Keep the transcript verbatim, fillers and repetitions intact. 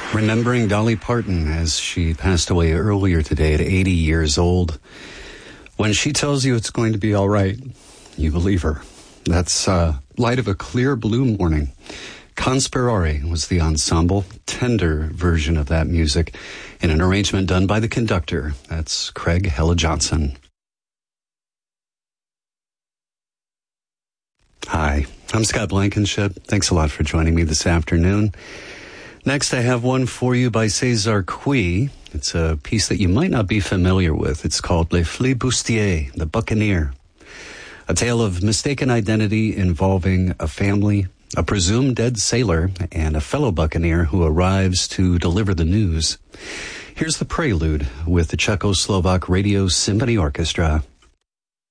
Remembering Dolly Parton as she passed away earlier today at eighty years old. When she tells you it's going to be all right, you believe her. That's uh, Light of a Clear Blue Morning. Conspirare was the ensemble, tender version of that music in an arrangement done by the conductor. That's Craig Hella Johnson. Hi, I'm Scott Blankenship. Thanks a lot for joining me this afternoon. Next, I have one for you by César Cui. It's a piece that you might not be familiar with. It's called Le Flibustier, the Buccaneer. A tale of mistaken identity involving a family, a presumed dead sailor, and a fellow buccaneer who arrives to deliver the news. Here's the prelude with the Czechoslovak Radio Symphony Orchestra.